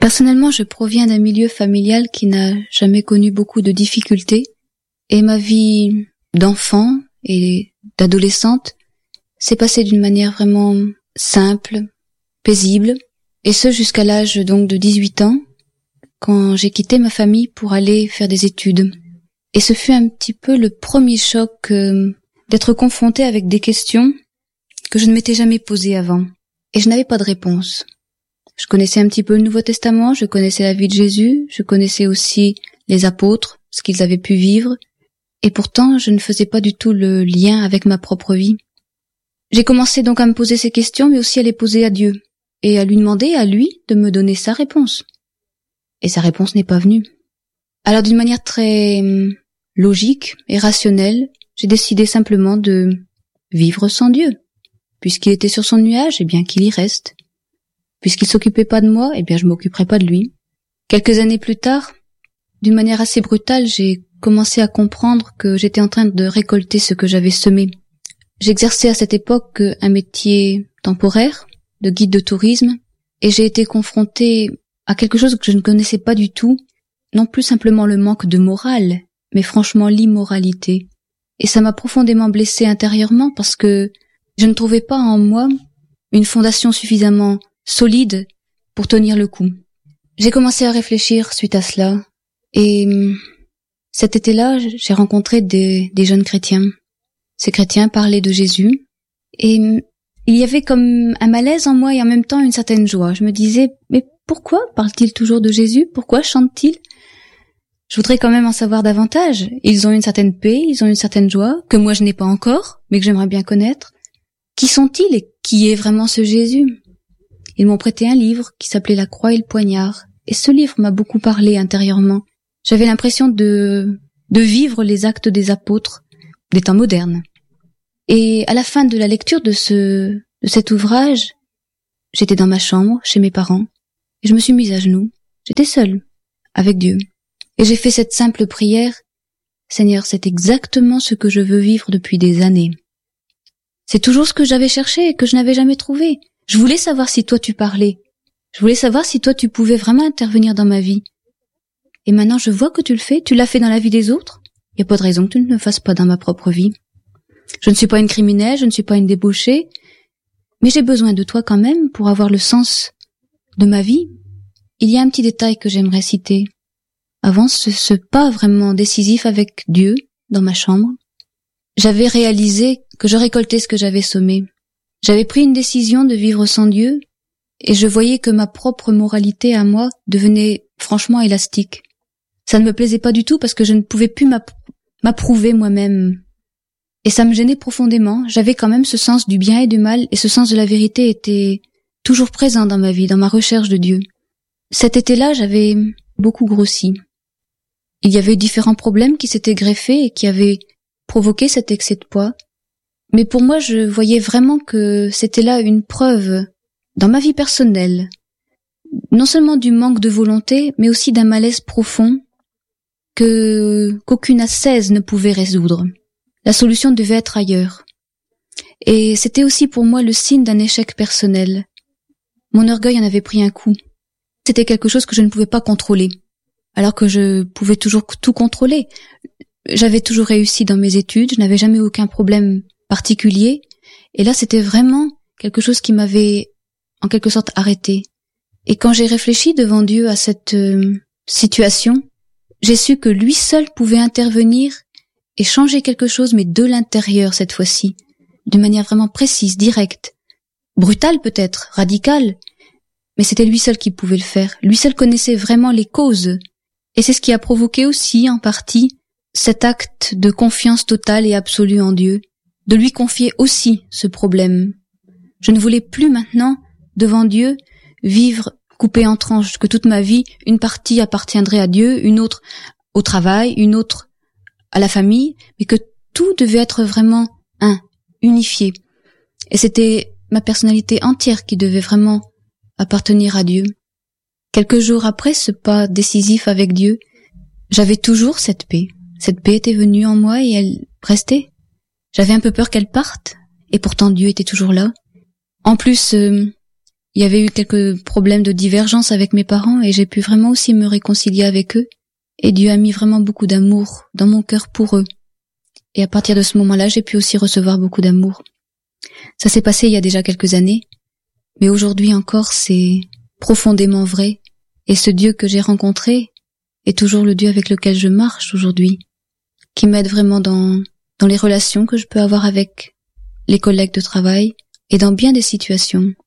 Personnellement, je proviens d'un milieu familial qui n'a jamais connu beaucoup de difficultés et ma vie d'enfant et d'adolescente s'est passée d'une manière vraiment simple, paisible, et ce jusqu'à l'âge donc de 18 ans, quand j'ai quitté ma famille pour aller faire des études. Et ce fut un petit peu le premier choc d'être confrontée avec des questions que je ne m'étais jamais posées avant. Et je n'avais pas de réponse. Je connaissais un petit peu le Nouveau Testament, je connaissais la vie de Jésus, je connaissais aussi les apôtres, ce qu'ils avaient pu vivre, et pourtant je ne faisais pas du tout le lien avec ma propre vie. J'ai commencé donc à me poser ces questions, mais aussi à les poser à Dieu, et à lui demander, à lui, de me donner sa réponse. Et sa réponse n'est pas venue. Alors d'une manière très logique et rationnelle, j'ai décidé simplement de vivre sans Dieu. Puisqu'il était sur son nuage, eh bien qu'il y reste. Puisqu'il s'occupait pas de moi, eh bien je m'occuperai pas de lui. Quelques années plus tard, d'une manière assez brutale, j'ai commencé à comprendre que j'étais en train de récolter ce que j'avais semé. J'exerçais à cette époque un métier temporaire, de guide de tourisme, et j'ai été confrontée à quelque chose que je ne connaissais pas du tout, non plus simplement le manque de morale, mais franchement l'immoralité. Et ça m'a profondément blessée intérieurement parce que je ne trouvais pas en moi une fondation suffisamment solide pour tenir le coup. J'ai commencé à réfléchir suite à cela, et cet été-là, j'ai rencontré des jeunes chrétiens. Ces chrétiens parlaient de Jésus, et il y avait comme un malaise en moi et en même temps une certaine joie. Je me disais, mais pourquoi parle-t-il toujours de Jésus? Pourquoi chante-t-il? Je voudrais quand même en savoir davantage. Ils ont une certaine paix, ils ont une certaine joie, que moi je n'ai pas encore, mais que j'aimerais bien connaître. Qui sont-ils et qui est vraiment ce Jésus? Ils m'ont prêté un livre qui s'appelait La Croix et le Poignard, et ce livre m'a beaucoup parlé intérieurement. J'avais l'impression de vivre les actes des apôtres des temps modernes. Et à la fin de la lecture de cet ouvrage, j'étais dans ma chambre, chez mes parents, et je me suis mise à genoux. J'étais seule, avec Dieu. Et j'ai fait cette simple prière, Seigneur, c'est exactement ce que je veux vivre depuis des années. C'est toujours ce que j'avais cherché et que je n'avais jamais trouvé. Je voulais savoir si toi tu parlais. Je voulais savoir si toi tu pouvais vraiment intervenir dans ma vie. Et maintenant je vois que tu le fais, tu l'as fait dans la vie des autres. Il n'y a pas de raison que tu ne le fasses pas dans ma propre vie. Je ne suis pas une criminelle, je ne suis pas une débauchée, mais j'ai besoin de toi quand même pour avoir le sens de ma vie. Il y a un petit détail que j'aimerais citer. Avant ce pas vraiment décisif avec Dieu dans ma chambre, j'avais réalisé que je récoltais ce que j'avais semé. J'avais pris une décision de vivre sans Dieu et je voyais que ma propre moralité à moi devenait franchement élastique. Ça ne me plaisait pas du tout parce que je ne pouvais plus m'approuver moi-même. Et ça me gênait profondément. J'avais quand même ce sens du bien et du mal et ce sens de la vérité était toujours présent dans ma vie, dans ma recherche de Dieu. Cet été-là, j'avais beaucoup grossi. Il y avait différents problèmes qui s'étaient greffés et qui avaient provoqué cet excès de poids. Mais pour moi, je voyais vraiment que c'était là une preuve, dans ma vie personnelle, non seulement du manque de volonté, mais aussi d'un malaise profond qu'aucune ascèse ne pouvait résoudre. La solution devait être ailleurs. Et c'était aussi pour moi le signe d'un échec personnel. Mon orgueil en avait pris un coup. C'était quelque chose que je ne pouvais pas contrôler, alors que je pouvais toujours tout contrôler. J'avais toujours réussi dans mes études, je n'avais jamais aucun problème particulier, et là c'était vraiment quelque chose qui m'avait en quelque sorte arrêté. Et quand j'ai réfléchi devant Dieu à cette situation, j'ai su que lui seul pouvait intervenir et changer quelque chose, mais de l'intérieur cette fois-ci, d'une manière vraiment précise, directe, brutale peut-être, radicale, mais c'était lui seul qui pouvait le faire. Lui seul connaissait vraiment les causes, et c'est ce qui a provoqué aussi en partie cet acte de confiance totale et absolue en Dieu, de lui confier aussi ce problème. Je ne voulais plus maintenant, devant Dieu, vivre coupé en tranches, que toute ma vie, une partie appartiendrait à Dieu, une autre au travail, une autre à la famille, mais que tout devait être vraiment unifié. Et c'était ma personnalité entière qui devait vraiment appartenir à Dieu. Quelques jours après ce pas décisif avec Dieu, j'avais toujours cette paix. Cette paix était venue en moi et elle restait. J'avais un peu peur qu'elle parte, et pourtant Dieu était toujours là. En plus, il il y avait eu quelques problèmes de divergence avec mes parents et j'ai pu vraiment aussi me réconcilier avec eux. Et Dieu a mis vraiment beaucoup d'amour dans mon cœur pour eux. Et à partir de ce moment-là, j'ai pu aussi recevoir beaucoup d'amour. Ça s'est passé il y a déjà quelques années, mais aujourd'hui encore, c'est profondément vrai. Et ce Dieu que j'ai rencontré est toujours le Dieu avec lequel je marche aujourd'hui, qui m'aide vraiment dans les relations que je peux avoir avec les collègues de travail et dans bien des situations.